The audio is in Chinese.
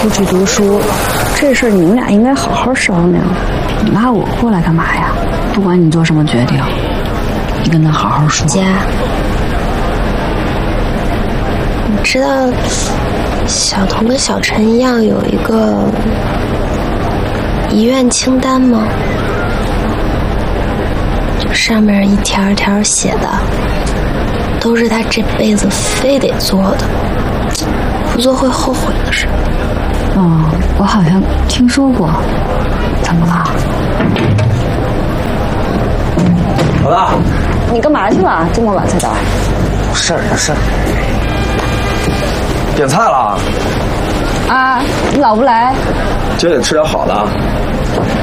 出去读书，这事儿你们俩应该好好商量。你拉我过来干嘛呀？不管你做什么决定，你跟他好好说。 姐，你知道小童跟小陈一样有一个遗愿清单吗？就上面一条一条写的都是他这辈子非得做的，不做会后悔的事。 哦，我好像听说过。怎么了？ 老大， 你干嘛去了？这么晚才到？ 有事儿。点菜了？ 啊，你老不来？ 今儿得吃点好的。